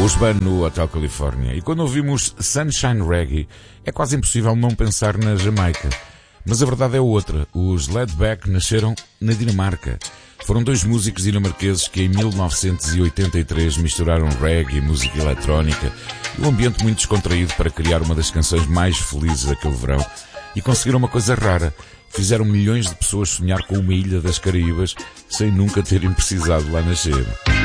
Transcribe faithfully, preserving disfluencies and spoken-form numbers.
Os Band no Hotel Califórnia. E quando ouvimos Sunshine Reggae, é quase impossível não pensar na Jamaica. Mas a verdade é outra. Os Laidback nasceram na Dinamarca. Foram dois músicos dinamarqueses que em mil novecentos e oitenta e três misturaram reggae e música eletrónica e um ambiente muito descontraído para criar uma das canções mais felizes daquele verão. E conseguiram uma coisa rara. Fizeram milhões de pessoas sonhar com uma ilha das Caraíbas sem nunca terem precisado lá nascer.